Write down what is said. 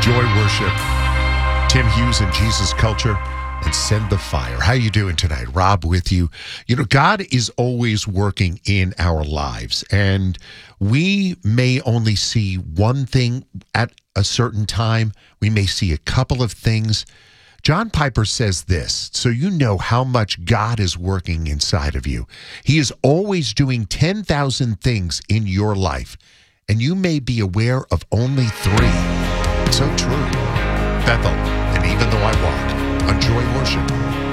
Joy Worship, Tim Hughes and Jesus Culture, and Send the Fire. How you doing tonight? Rob with you. You know, God is always working in our lives, and we may only see one thing at a certain time. We may see a couple of things. John Piper says this, so you know how much God is working inside of you. He is always doing 10,000 things in your life, and you may be aware of only 3. It's so true. Bethel, and even though I walk on Joy Worship.